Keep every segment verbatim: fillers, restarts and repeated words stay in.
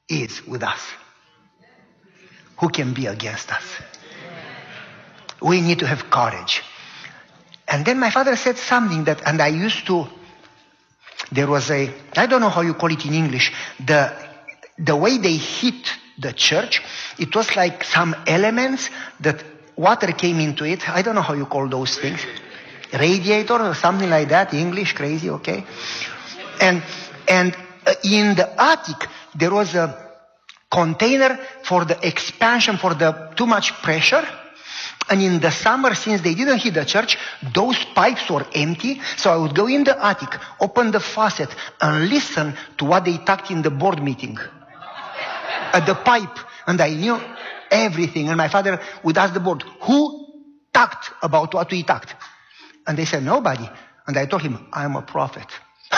is with us, who can be against us? We need to have courage. And then my father said something that, and I used to, there was a, I don't know how you call it in English, the, the way they hit the church, it was like some elements that water came into it. I don't know how you call those things. Radiator or something like that. English, crazy, okay? And, and in the attic, there was a container for the expansion, for the too much pressure. And in the summer, since they didn't hit the church, those pipes were empty. So I would go in the attic, open the faucet, and listen to what they talked in the board meeting. At the pipe. And I knew everything. And my father would ask the board, who talked about what we talked? And they said, nobody. And I told him, I'm a prophet.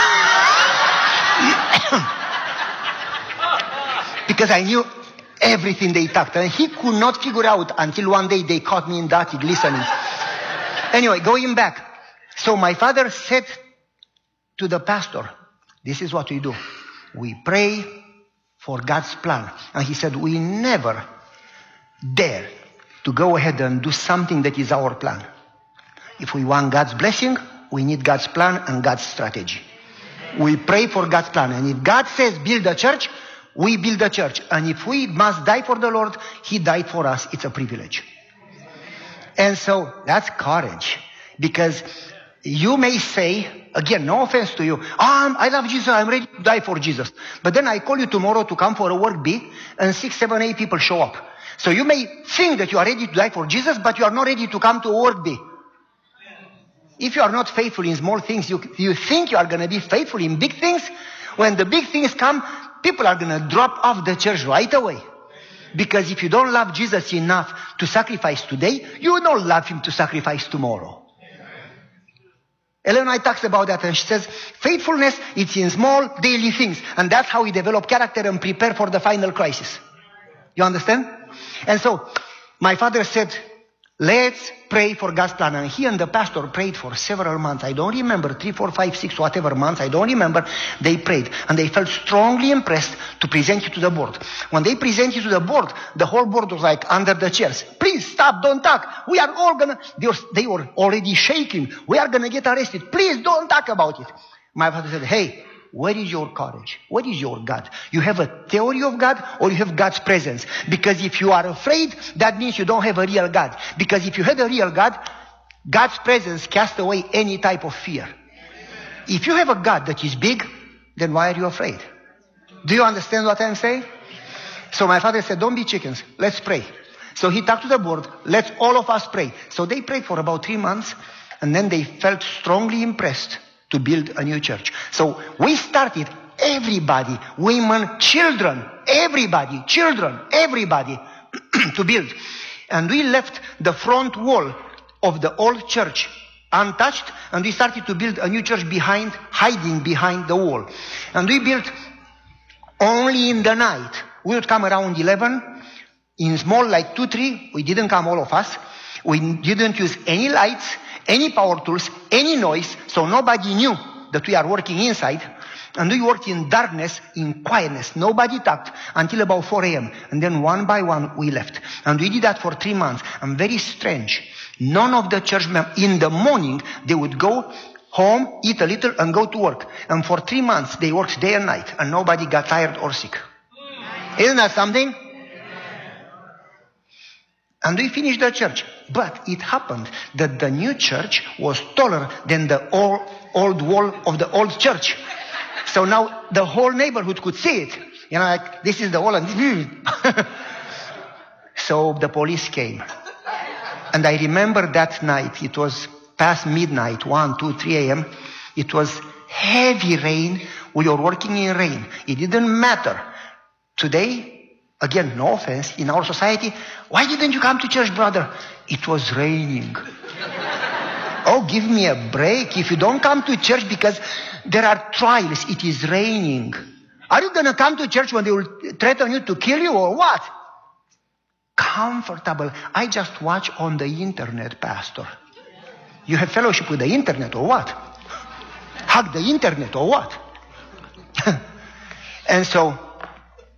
Because I knew everything they talked. And he could not figure out until one day they caught me in the attic listening. Anyway, going back. So my father said to the pastor, this is what we do. We pray for God's plan. And he said, we never dare to go ahead and do something that is our plan. If we want God's blessing, we need God's plan and God's strategy. We pray for God's plan. And if God says build a church, we build a church. And if we must die for the Lord, He died for us. It's a privilege. And so that's courage. Because you may say, again, no offense to you, um, I love Jesus, I'm ready to die for Jesus. But then I call you tomorrow to come for a work B, and six, seven, eight people show up. So you may think that you are ready to die for Jesus, but you are not ready to come to a work B. If you are not faithful in small things, you, you think you are going to be faithful in big things. When the big things come, people are going to drop off the church right away. Because if you don't love Jesus enough to sacrifice today, you don't love Him to sacrifice tomorrow. Ellen White talks about that, and she says, faithfulness, it's in small daily things. And that's how we develop character and prepare for the final crisis. You understand? And so, my father said, let's pray for God's plan. And he and the pastor prayed for several months. I don't remember, three, four, five, six, whatever months. I don't remember. They prayed. And they felt strongly impressed to present it to the board. When they presented it to the board, the whole board was like under the chairs. Please stop, don't talk. We are all gonna, they were, they were already shaking. We are gonna get arrested. Please don't talk about it. My father said, hey, where is your courage? What is your God? You have a theory of God, or you have God's presence? Because if you are afraid, that means you don't have a real God. Because if you had a real God, God's presence casts away any type of fear. If you have a God that is big, then why are you afraid? Do you understand what I'm saying? So my father said, don't be chickens. Let's pray. So he talked to the board. Let's all of us pray. So they prayed for about three months. And then they felt strongly impressed to build a new church. So we started, everybody, women, children, everybody, children, everybody, to build. And we left the front wall of the old church untouched, and we started to build a new church behind, hiding behind the wall. And we built only in the night. We would come around eleven, in small, like two, three. We didn't come all of us. We didn't use any lights, any power tools, any noise, so nobody knew that we are working inside. And we worked in darkness, in quietness. Nobody talked until about four a.m. And then one by one we left. And we did that for three months. And very strange. None of the church members, in the morning, they would go home, eat a little, and go to work. And for three months, they worked day and night. And nobody got tired or sick. Isn't that something? And we finished the church. But it happened that the new church was taller than the old, old wall of the old church. So now the whole neighborhood could see it. You know, like, this is the wall. And so the police came. And I remember that night, it was past midnight, one, two, three a.m. It was heavy rain. We were working in rain. It didn't matter. Today, again, no offense, in our society, why didn't you come to church, brother? It was raining. Oh, give me a break. If you don't come to church because there are trials, it is raining. Are you going to come to church when they will threaten you to kill you or what? Comfortable. I just watch on the internet, pastor. You have fellowship with the internet or what? Hug the internet or what? And so,